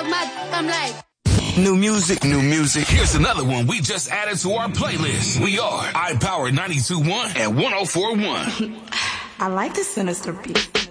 I'm like. New music, new music. Here's another one we just added to our playlist. We are iPower 92.1 and 104.1. I like the sinister beat.